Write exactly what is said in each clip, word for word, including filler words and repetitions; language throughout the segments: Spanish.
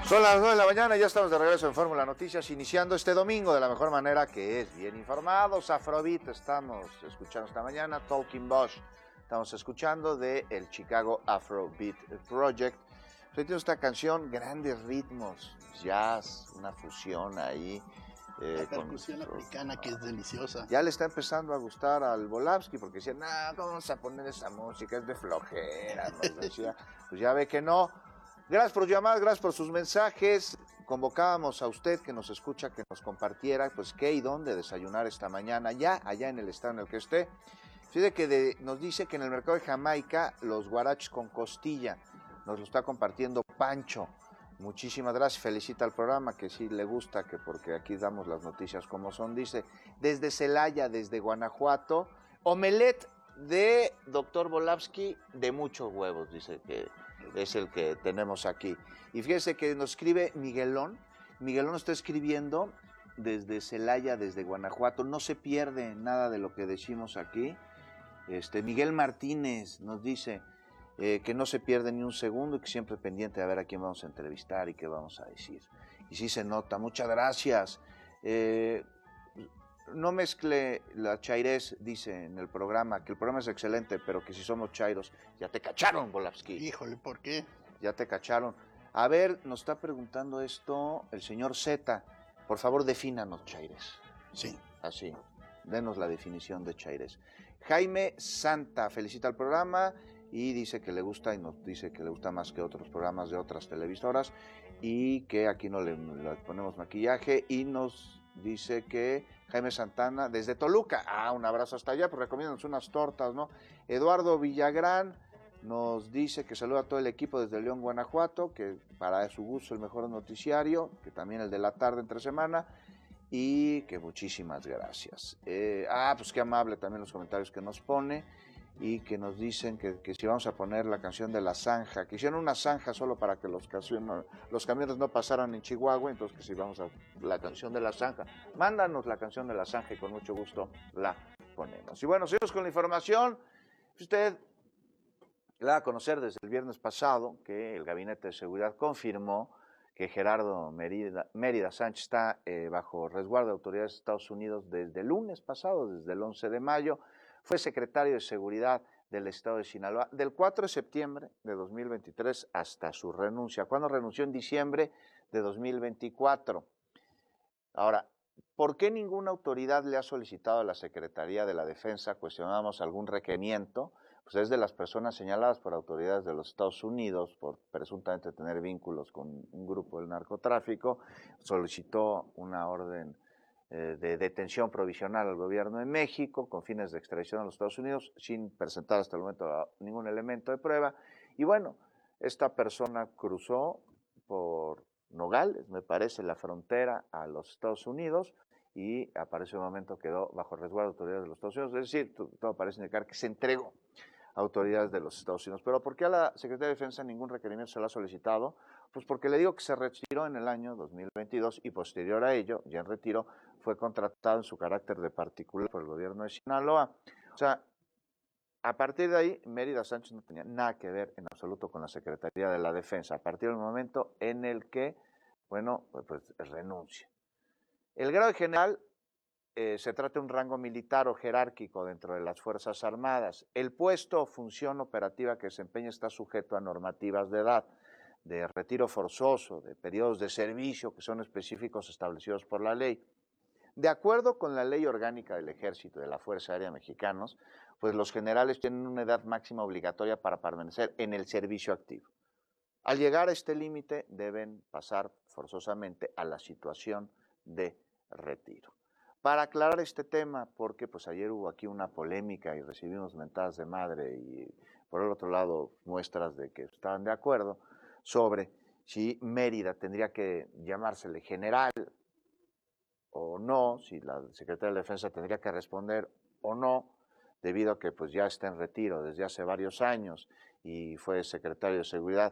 Son las nueve de la mañana, ya estamos de regreso en Fórmula Noticias, iniciando este domingo de la mejor manera, que es bien informados. Afrobeat estamos escuchando esta mañana, Talking Bosch estamos escuchando de el Chicago Afrobeat Project. Hoy tenemos esta canción, grandes ritmos, jazz, una fusión ahí. Eh, la percusión con, africana oh, que es deliciosa. Ya le está empezando a gustar al Volavsky porque decía, no, nah, ¿cómo vamos a poner esa música? Es de flojera, nos decía. Pues ya ve que no. Gracias por sus llamadas, gracias por sus mensajes. Convocábamos a usted que nos escucha, que nos compartiera, pues qué y dónde desayunar esta mañana, ya allá en el estado en el que esté. Fíjate que de, nos dice que en el mercado de Jamaica, los guaraches con costilla, nos lo está compartiendo Pancho. Muchísimas gracias, felicita al programa, que sí le gusta, que porque aquí damos las noticias como son. Dice, desde Celaya, desde Guanajuato, omelette de doctor Volavsky de muchos huevos, dice que es el que tenemos aquí. Y fíjese que nos escribe Miguelón, Miguelón está escribiendo desde Celaya, desde Guanajuato, no se pierde nada de lo que decimos aquí. Este, Miguel Martínez nos dice eh, que no se pierde ni un segundo y que siempre pendiente de ver a quién vamos a entrevistar y qué vamos a decir. Y sí se nota, muchas gracias. Eh, no mezcle la chairés, dice en el programa, que el programa es excelente, pero que si somos chairos, ya te cacharon, Volavsky. Híjole, ¿por qué? Ya te cacharon. A ver, nos está preguntando esto el señor Z. Por favor, defínanos, chairés. Sí. Así, denos la definición de chairés. Jaime Santa felicita al programa y dice que le gusta, y nos dice que le gusta más que otros programas de otras televisoras, y que aquí no le, le ponemos maquillaje, y nos dice que Jaime Santana desde Toluca, ah, un abrazo hasta allá, pues recomiéndanos unas tortas, ¿no? Eduardo Villagrán nos dice que saluda a todo el equipo desde León, Guanajuato, que para su gusto el mejor noticiario, que también el de la tarde entre semana, y que muchísimas gracias. Eh, ah, pues qué amable también los comentarios que nos pone, y que nos dicen que, que si vamos a poner la canción de La Zanja, que hicieron una zanja solo para que los, los camiones no pasaran en Chihuahua, entonces que si vamos a la canción de La Zanja, mándanos la canción de La Zanja y con mucho gusto la ponemos. Y bueno, seguimos con la información. Usted la va a conocer desde el viernes pasado que el Gabinete de Seguridad confirmó que Gerardo Mérida, Mérida Sánchez está eh, bajo resguardo de autoridades de Estados Unidos desde el lunes pasado, desde el once de mayo. Fue secretario de Seguridad del Estado de Sinaloa del cuatro de septiembre de dos mil veintitrés hasta su renuncia, cuando renunció en diciembre de dos mil veinticuatro. Ahora, ¿por qué ninguna autoridad le ha solicitado a la Secretaría de la Defensa, cuestionamos algún requerimiento? Pues es de las personas señaladas por autoridades de los Estados Unidos por presuntamente tener vínculos con un grupo del narcotráfico, solicitó una orden eh, de detención provisional al gobierno de México con fines de extradición a los Estados Unidos sin presentar hasta el momento ningún elemento de prueba. Y bueno, esta persona cruzó por Nogales, me parece, la frontera a los Estados Unidos, y aparece un momento quedó bajo resguardo de autoridades de los Estados Unidos, es decir, todo parece indicar que se entregó a autoridades de los Estados Unidos. Pero ¿por qué a la Secretaría de Defensa ningún requerimiento se le ha solicitado? Pues porque le digo que se retiró en el año dos mil veintidós y posterior a ello, ya en retiro, fue contratado en su carácter de particular por el gobierno de Sinaloa. O sea, a partir de ahí, Mérida Sánchez no tenía nada que ver en absoluto con la Secretaría de la Defensa, a partir del momento en el que, bueno, pues, pues renuncia. El grado de general eh, se trata de un rango militar o jerárquico dentro de las Fuerzas Armadas. El puesto o función operativa que desempeña está sujeto a normativas de edad, de retiro forzoso, de periodos de servicio que son específicos establecidos por la ley. De acuerdo con la Ley Orgánica del Ejército y de la Fuerza Aérea Mexicanos, pues los generales tienen una edad máxima obligatoria para permanecer en el servicio activo. Al llegar a este límite deben pasar forzosamente a la situación de retiro. Para aclarar este tema, porque pues ayer hubo aquí una polémica y recibimos mentadas de madre y por el otro lado muestras de que estaban de acuerdo sobre si Mérida tendría que llamársele general o no, si la Secretaría de la Defensa tendría que responder o no, debido a que pues ya está en retiro desde hace varios años y fue secretario de Seguridad.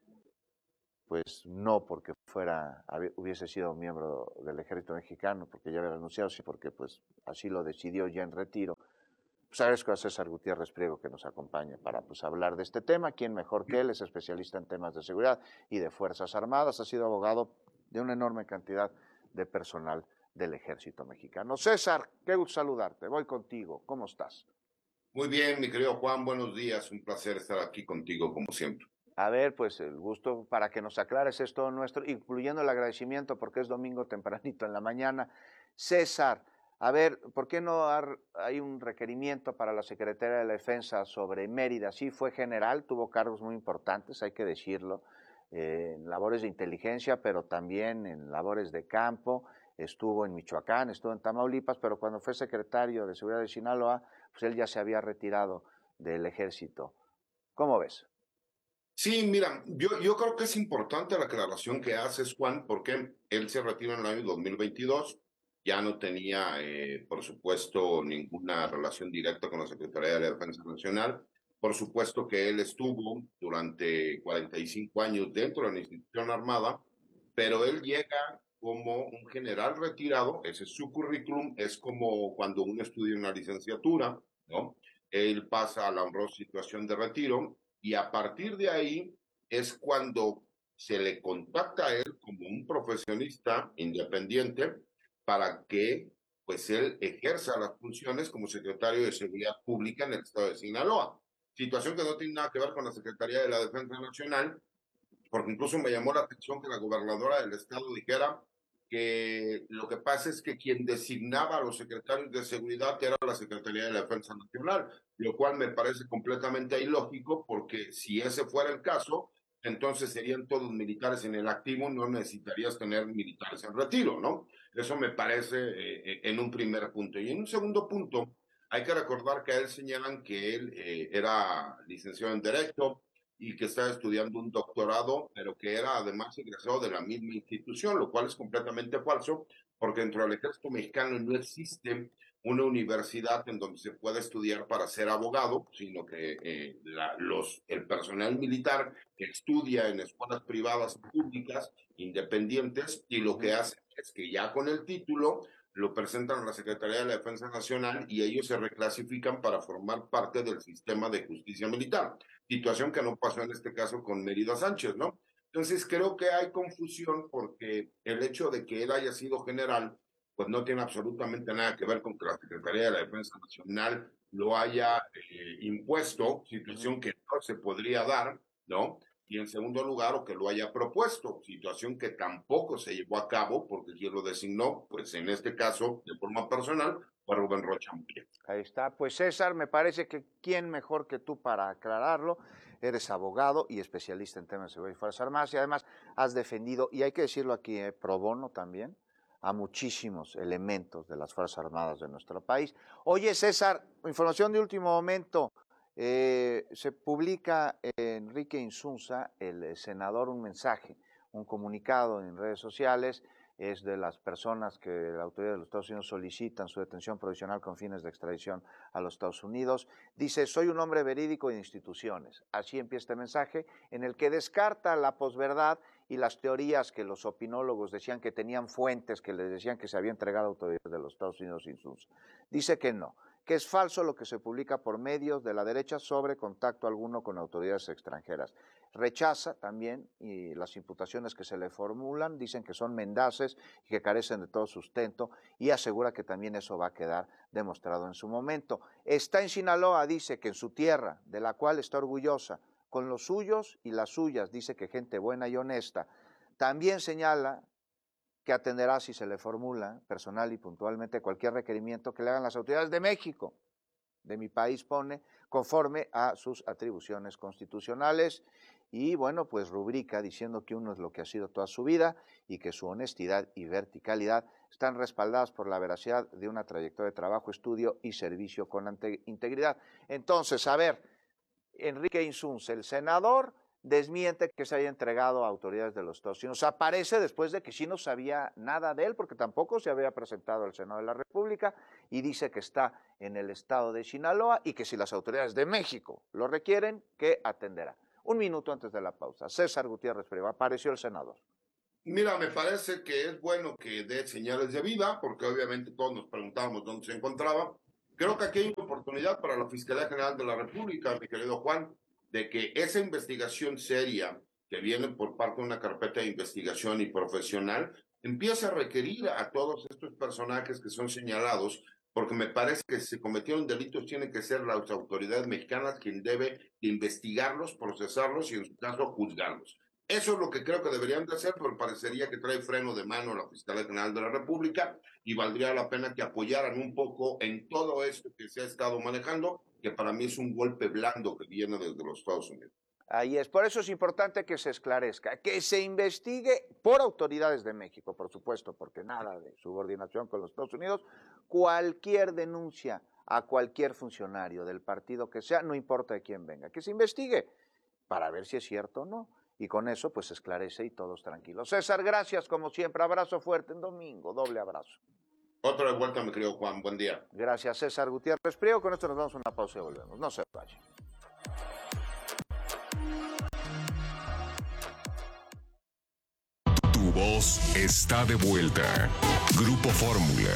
Pues no porque fuera, hubiese sido miembro del Ejército Mexicano, porque ya había renunciado, sí porque pues así lo decidió ya en retiro. Pues agradezco a César Gutiérrez Priego que nos acompañe para pues, hablar de este tema. ¿Quién mejor que él? Es especialista en temas de seguridad y de Fuerzas Armadas. Ha sido abogado de una enorme cantidad de personal del Ejército Mexicano. César, qué gusto saludarte. Voy contigo. ¿Cómo estás? Muy bien, mi querido Juan. Buenos días. Un placer estar aquí contigo, como siempre. A ver, pues el gusto para que nos aclares esto nuestro, incluyendo el agradecimiento porque es domingo tempranito en la mañana. César, a ver, ¿por qué no hay un requerimiento para la Secretaría de la Defensa sobre Mérida? Sí, fue general, tuvo cargos muy importantes, hay que decirlo, eh, en labores de inteligencia, pero también en labores de campo. Estuvo en Michoacán, estuvo en Tamaulipas, pero cuando fue secretario de Seguridad de Sinaloa, pues él ya se había retirado del ejército. ¿Cómo ves? Sí, mira, yo, yo creo que es importante la aclaración que haces, Juan, porque él se retiró en el año dos mil veintidós, ya no tenía, eh, por supuesto, ninguna relación directa con la Secretaría de la Defensa Nacional. Por supuesto que él estuvo durante cuarenta y cinco años dentro de la institución armada, pero él llega como un general retirado, ese es su currículum, es como cuando uno estudia una licenciatura, ¿no? Él pasa a la honrosa situación de retiro, y a partir de ahí es cuando se le contacta a él como un profesionista independiente para que pues él ejerza las funciones como secretario de Seguridad Pública en el estado de Sinaloa. Situación que no tiene nada que ver con la Secretaría de la Defensa Nacional, porque incluso me llamó la atención que la gobernadora del estado dijera que lo que pasa es que quien designaba a los secretarios de seguridad era la Secretaría de la Defensa Nacional, lo cual me parece completamente ilógico, porque si ese fuera el caso, entonces serían todos militares en el activo, no necesitarías tener militares en retiro, ¿no? Eso me parece eh, en un primer punto. Y en un segundo punto, hay que recordar que a él señalan que él eh, era licenciado en Derecho, y que estaba estudiando un doctorado, pero que era además egresado de la misma institución, lo cual es completamente falso, porque dentro del ejército mexicano no existe una universidad en donde se pueda estudiar para ser abogado, sino que eh, la, los, el personal militar que estudia en escuelas privadas y públicas independientes, y lo que hace es que ya con el título lo presentan a la Secretaría de la Defensa Nacional y ellos se reclasifican para formar parte del sistema de justicia militar. Situación que no pasó en este caso con Mérida Sánchez, ¿no? Entonces creo que hay confusión porque el hecho de que él haya sido general, pues no tiene absolutamente nada que ver con que la Secretaría de la Defensa Nacional lo haya eh, impuesto, situación que no se podría dar, ¿no? Y en segundo lugar, o que lo haya propuesto, situación que tampoco se llevó a cabo porque quien lo designó, pues en este caso, de forma personal, fue Rubén Rocha Moya. Ahí está. Pues César, me parece que quién mejor que tú para aclararlo. Eres abogado y especialista en temas de seguridad y Fuerzas Armadas y además has defendido, y hay que decirlo aquí, eh, pro bono también, a muchísimos elementos de las Fuerzas Armadas de nuestro país. Oye, César, información de último momento. Eh, se publica Enrique Insunza, el senador, un mensaje, un comunicado en redes sociales. Es de las personas que la autoridad de los Estados Unidos solicitan su detención provisional con fines de extradición a los Estados Unidos. Dice, soy un hombre verídico de instituciones. Así empieza este mensaje, en el que descarta la posverdad y las teorías que los opinólogos decían que tenían fuentes que les decían que se había entregado a autoridades de los Estados Unidos Insunza. Dice que no, que es falso lo que se publica por medios de la derecha sobre contacto alguno con autoridades extranjeras. Rechaza también y las imputaciones que se le formulan, dicen que son mendaces y que carecen de todo sustento, y asegura que también eso va a quedar demostrado en su momento. Está en Sinaloa, dice que en su tierra, de la cual está orgullosa, con los suyos y las suyas, dice que gente buena y honesta. También señala que atenderá, si se le formula personal y puntualmente, cualquier requerimiento que le hagan las autoridades de México, de mi país pone, conforme a sus atribuciones constitucionales. Y bueno, pues rubrica diciendo que uno es lo que ha sido toda su vida y que su honestidad y verticalidad están respaldadas por la veracidad de una trayectoria de trabajo, estudio y servicio con integridad. Entonces, a ver, Enrique Insunza, el senador, desmiente que se haya entregado a autoridades de los Estados Unidos. Aparece después de que sí no sabía nada de él, porque tampoco se había presentado al Senado de la República, y dice que está en el estado de Sinaloa y que si las autoridades de México lo requieren, que atenderá. Un minuto antes de la pausa. César Gutiérrez Priego, apareció el senador. Mira, me parece que es bueno que dé señales de vida, porque obviamente todos nos preguntábamos dónde se encontraba. Creo que aquí hay una oportunidad para la Fiscalía General de la República, mi querido Juan, de que esa investigación seria que viene por parte de una carpeta de investigación y profesional empiece a requerir a todos estos personajes que son señalados, porque me parece que si cometieron delitos tienen que ser las autoridades mexicanas quien debe investigarlos, procesarlos y en su caso juzgarlos. Eso es lo que creo que deberían de hacer, pero parecería que trae freno de mano la Fiscalía General de la República y valdría la pena que apoyaran un poco en todo esto que se ha estado manejando, que para mí es un golpe blando que viene desde los Estados Unidos. Ahí es, por eso es importante que se esclarezca, que se investigue por autoridades de México, por supuesto, porque nada de subordinación con los Estados Unidos, cualquier denuncia a cualquier funcionario del partido que sea, no importa de quién venga, que se investigue para ver si es cierto o no, y con eso pues se esclarece y todos tranquilos. César, gracias como siempre, abrazo fuerte en domingo, doble abrazo. Otra de vuelta, mi querido Juan, buen día. Gracias, César Gutiérrez Priego, con esto nos damos una pausa y volvemos, no se vayan. Tu voz está de vuelta. Grupo Fórmula.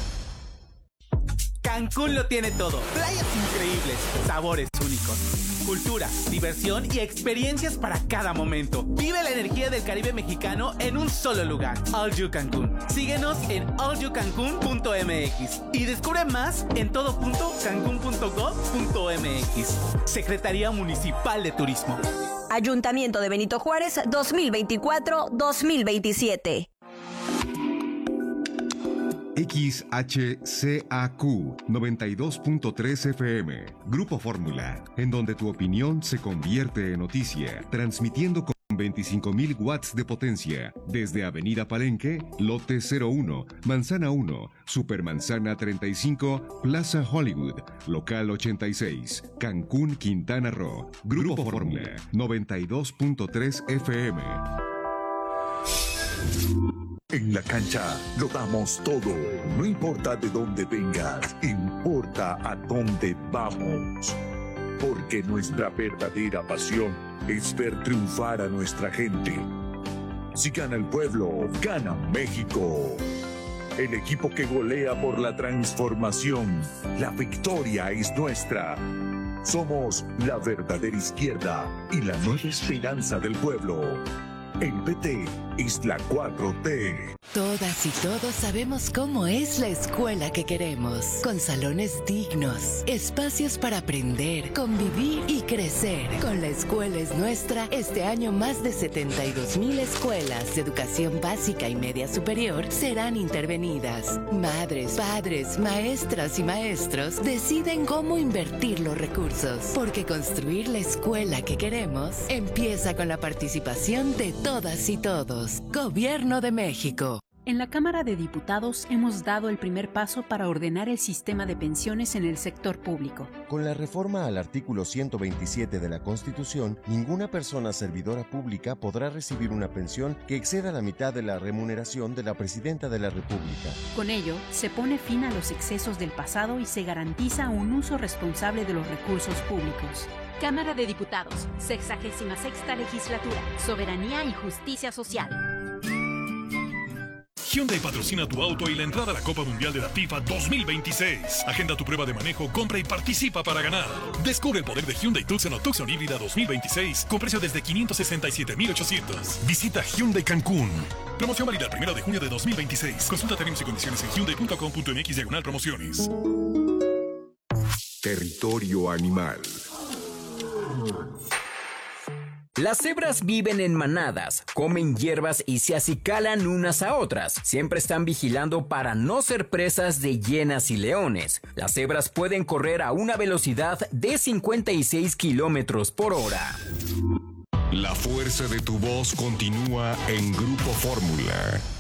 Cancún lo tiene todo. Playas increíbles, sabores únicos, cultura, diversión y experiencias para cada momento. Vive la energía del Caribe mexicano en un solo lugar. All You Cancún. Síguenos en all you cancún punto m x y descubre más en todo punto cancún punto gov punto m x. Secretaría Municipal de Turismo. Ayuntamiento de Benito Juárez dos mil veinticuatro dos mil veintisiete. X H C A Q noventa y dos punto tres F M, Grupo Fórmula, en donde tu opinión se convierte en noticia, transmitiendo con veinticinco mil watts de potencia, desde Avenida Palenque, Lote cero uno, Manzana uno, Supermanzana treinta y cinco, Plaza Hollywood, Local ochenta y seis, Cancún, Quintana Roo, Grupo Fórmula, noventa y dos punto tres F M. En la cancha lo damos todo. No importa de dónde vengas, importa a dónde vamos. Porque nuestra verdadera pasión es ver triunfar a nuestra gente. Si gana el pueblo, gana México. El equipo que golea por la transformación. La victoria es nuestra. Somos la verdadera izquierda y la nueva esperanza del pueblo. El P T es la cuatro T. Todas y todos sabemos cómo es la escuela que queremos, con salones dignos, espacios para aprender, convivir y crecer. Con La Escuela es Nuestra, este año más de setenta y dos mil escuelas de educación básica y media superior serán intervenidas. Madres, padres, maestras y maestros deciden cómo invertir los recursos, porque construir la escuela que queremos empieza con la participación de todas y todos. Gobierno de México. En la Cámara de Diputados hemos dado el primer paso para ordenar el sistema de pensiones en el sector público. Con la reforma al artículo ciento veintisiete de la Constitución, ninguna persona servidora pública podrá recibir una pensión que exceda la mitad de la remuneración de la Presidenta de la República. Con ello, se pone fin a los excesos del pasado y se garantiza un uso responsable de los recursos públicos. Cámara de Diputados, sexagésima sexta legislatura, Soberanía y Justicia Social. Hyundai patrocina tu auto y la entrada a la Copa Mundial de la FIFA dos mil veintiséis. Agenda tu prueba de manejo, compra y participa para ganar. Descubre el poder de Hyundai Tucson o Tucson híbrida dos mil veintiséis con precio desde quinientos sesenta y siete mil ochocientos. Visita Hyundai Cancún. Promoción válida el primero de junio de dos mil veintiséis. Consulta términos y condiciones en hyundai punto com punto m x diagonal promociones. Territorio animal. Las cebras viven en manadas, comen hierbas y se acicalan unas a otras. Siempre están vigilando para no ser presas de hienas y leones. Las cebras pueden correr a una velocidad de cincuenta y seis kilómetros por hora. La fuerza de tu voz continúa en Grupo Fórmula.